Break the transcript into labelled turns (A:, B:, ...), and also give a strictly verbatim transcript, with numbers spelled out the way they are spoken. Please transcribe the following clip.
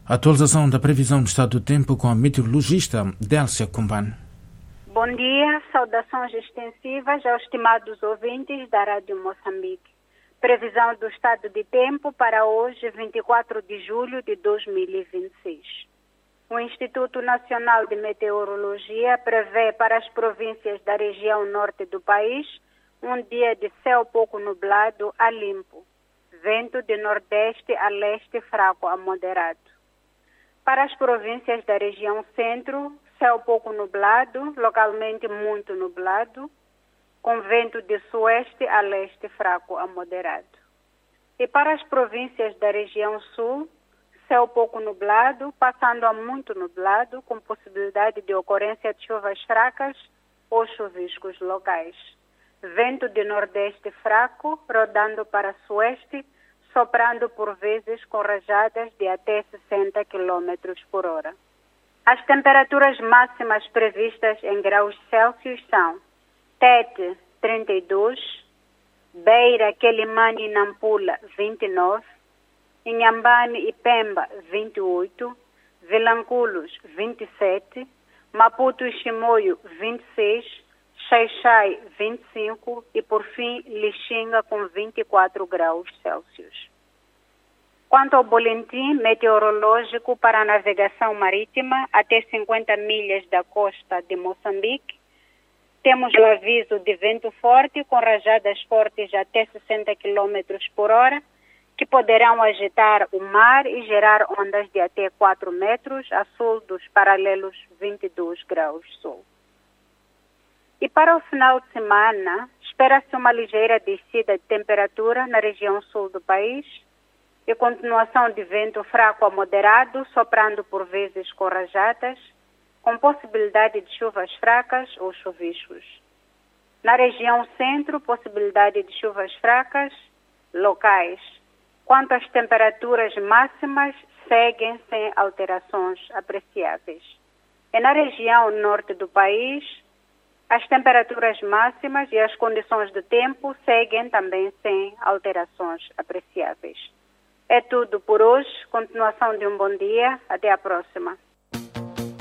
A: Atualização da previsão do estado do tempo com a meteorologista Délcia Cumbano.
B: Bom dia, saudações extensivas aos estimados ouvintes da Rádio Moçambique. Previsão do estado de tempo para hoje, vinte e quatro de julho de dois mil e vinte e seis. O Instituto Nacional de Meteorologia prevê para as províncias da região norte do país um dia de céu pouco nublado a limpo, vento de nordeste a leste fraco a moderado. Para as províncias da região centro, céu pouco nublado, localmente muito nublado, com vento de sueste a leste fraco a moderado. E para as províncias da região sul, céu pouco nublado, passando a muito nublado, com possibilidade de ocorrência de chuvas fracas ou chuviscos locais. Vento de nordeste fraco, rodando para sueste, soprando por vezes com rajadas de até sessenta quilômetros por hora. As temperaturas máximas previstas em graus Celsius são Tete, trinta e dois, Beira, Quelimane e Nampula, vinte e nove, Inhambane e Pemba, vinte e oito, Vilanculos, vinte e sete, Maputo e Chimoio, vinte e seis, Xai-Xai, vinte e cinco e, por fim, Lixinga com vinte e quatro graus Celsius. Quanto ao boletim meteorológico para a navegação marítima até cinquenta milhas da costa de Moçambique, temos o aviso de vento forte com rajadas fortes até sessenta quilômetros por hora, que poderão agitar o mar e gerar ondas de até quatro metros a sul dos paralelos vinte e dois graus sul. E para o final de semana, espera-se uma ligeira descida de temperatura na região sul do país e continuação de vento fraco a moderado, soprando por vezes com rajadas, com possibilidade de chuvas fracas ou chuviscos. Na região centro, possibilidade de chuvas fracas locais. Quanto às temperaturas máximas, seguem sem alterações apreciáveis. E na região norte do país, as temperaturas máximas e as condições do tempo seguem também sem alterações apreciáveis. É tudo por hoje. Continuação de um bom dia. Até a próxima.